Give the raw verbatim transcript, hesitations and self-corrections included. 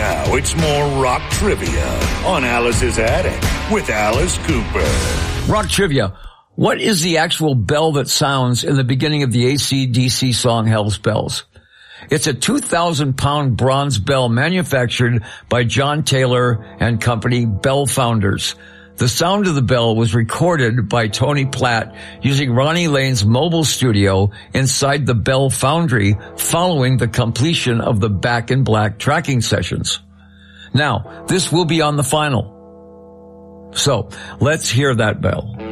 Now it's more rock trivia on Alice's Attic with Alice Cooper. Rock trivia. What is the actual bell that sounds in the beginning of the A C D C song Hell's Bells? It's a two thousand pound bronze bell manufactured by John Taylor and Company Bell Founders. The sound of the bell was recorded by Tony Platt using Ronnie Lane's mobile studio inside the Bell Foundry following the completion of the Back in Black tracking sessions. Now, this will be on the final. So, let's hear that bell.